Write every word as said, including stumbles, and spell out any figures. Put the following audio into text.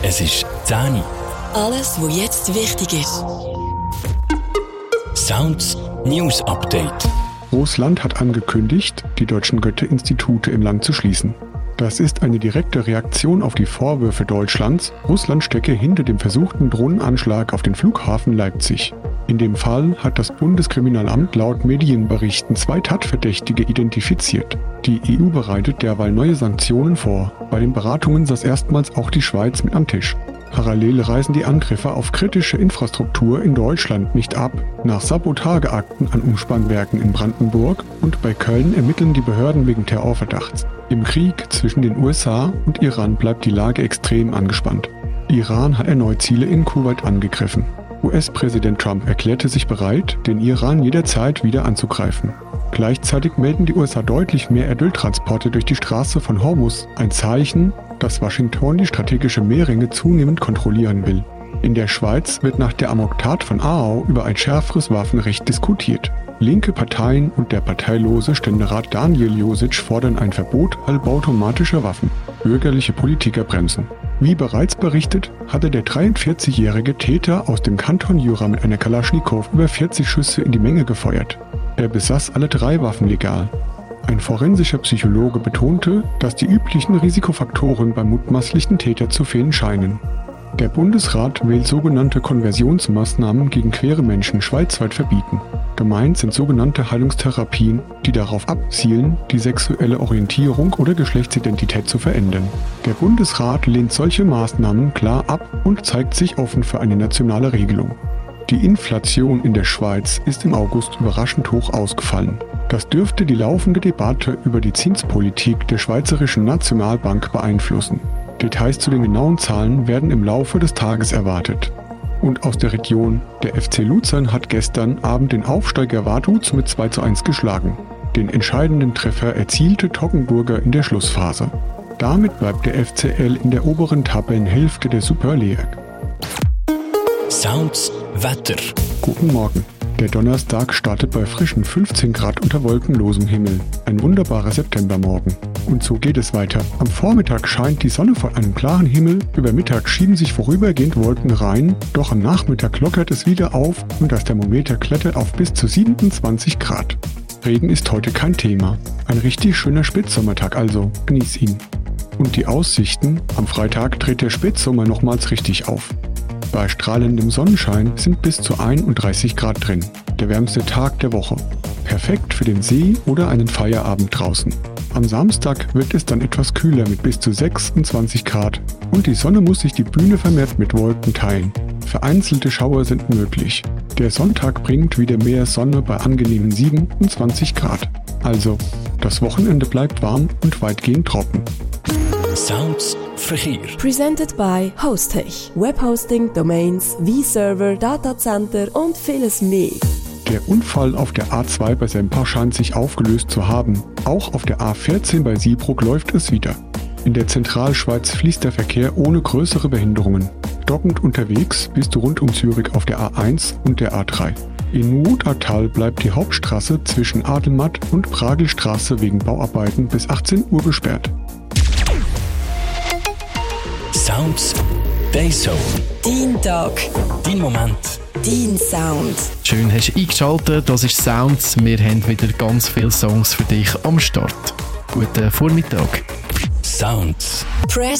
Es ist zehn Uhr. Alles, was jetzt wichtig ist. Sounds News Update. Russland hat angekündigt, die deutschen Goethe-Institute im Land zu schließen. Das ist eine direkte Reaktion auf die Vorwürfe Deutschlands, Russland stecke hinter dem versuchten Drohnenanschlag auf den Flughafen Leipzig. In dem Fall hat das Bundeskriminalamt laut Medienberichten zwei Tatverdächtige identifiziert. Die E U bereitet derweil neue Sanktionen vor. Bei den Beratungen saß erstmals auch die Schweiz mit am Tisch. Parallel reißen die Angriffe auf kritische Infrastruktur in Deutschland nicht ab. Nach Sabotageakten an Umspannwerken in Brandenburg und bei Köln ermitteln die Behörden wegen Terrorverdachts. Im Krieg zwischen den U S A und Iran bleibt die Lage extrem angespannt. Iran hat erneut Ziele in Kuwait angegriffen. U S-Präsident Trump erklärte sich bereit, den Iran jederzeit wieder anzugreifen. Gleichzeitig melden die U S A deutlich mehr Erdöltransporte durch die Straße von Hormuz, ein Zeichen, dass Washington die strategische Meerenge zunehmend kontrollieren will. In der Schweiz wird nach der Amoktat von Aarau über ein schärferes Waffenrecht diskutiert. Linke Parteien und der parteilose Ständerat Daniel Josic fordern ein Verbot halbautomatischer Waffen. Bürgerliche Politiker bremsen. Wie bereits berichtet, hatte der dreiundvierzigjährige Täter aus dem Kanton Jura mit einer Kalaschnikow über vierzig Schüsse in die Menge gefeuert. Er besaß alle drei Waffen legal. Ein forensischer Psychologe betonte, dass die üblichen Risikofaktoren beim mutmaßlichen Täter zu fehlen scheinen. Der Bundesrat will sogenannte Konversionsmaßnahmen gegen queere Menschen schweizweit verbieten. Gemeint sind sogenannte Heilungstherapien, die darauf abzielen, die sexuelle Orientierung oder Geschlechtsidentität zu verändern. Der Bundesrat lehnt solche Maßnahmen klar ab und zeigt sich offen für eine nationale Regelung. Die Inflation in der Schweiz ist im August überraschend hoch ausgefallen. Das dürfte die laufende Debatte über die Zinspolitik der Schweizerischen Nationalbank beeinflussen. Details zu den genauen Zahlen werden im Laufe des Tages erwartet. Und aus der Region, der F C Luzern hat gestern Abend den Aufsteiger Vaduz mit zwei zu eins geschlagen. Den entscheidenden Treffer erzielte Toggenburger in der Schlussphase. Damit bleibt der F C L in der oberen Tabellenhälfte der Super League. Sounds Wetter. Guten Morgen. Der Donnerstag startet bei frischen fünfzehn Grad unter wolkenlosem Himmel. Ein wunderbarer Septembermorgen. Und so geht es weiter. Am Vormittag scheint die Sonne vor einem klaren Himmel, über Mittag schieben sich vorübergehend Wolken rein, doch am Nachmittag lockert es wieder auf und das Thermometer klettert auf bis zu siebenundzwanzig Grad. Regen ist heute kein Thema. Ein richtig schöner Spätsommertag also, genieß ihn. Und die Aussichten, am Freitag dreht der Spätsommer nochmals richtig auf. Bei strahlendem Sonnenschein sind bis zu einunddreißig Grad drin. Der wärmste Tag der Woche. Perfekt für den See oder einen Feierabend draußen. Am Samstag wird es dann etwas kühler mit bis zu sechsundzwanzig Grad und die Sonne muss sich die Bühne vermehrt mit Wolken teilen. Vereinzelte Schauer sind möglich. Der Sonntag bringt wieder mehr Sonne bei angenehmen siebenundzwanzig Grad. Also, das Wochenende bleibt warm und weitgehend trocken. Sounds Verkehr. Presented by Hostech. Webhosting, Domains, V-Server, Datacenter und vieles mehr. Der Unfall auf der A zwei bei Semper scheint sich aufgelöst zu haben. Auch auf der A vierzehn bei Siebruck läuft es wieder. In der Zentralschweiz fließt der Verkehr ohne größere Behinderungen. Stockend unterwegs bist du rund um Zürich auf der A eins und der A drei. In Wutachtal bleibt die Hauptstraße zwischen Adelmatt und Pragelstraße wegen Bauarbeiten bis achtzehn Uhr gesperrt. Sounds Dayzone. Dein Tag. Dein Moment. Dein Sound. Schön hast du eingeschaltet, das ist Sounds. Wir haben wieder ganz viele Songs für dich am Start. Guten Vormittag. Sounds. Press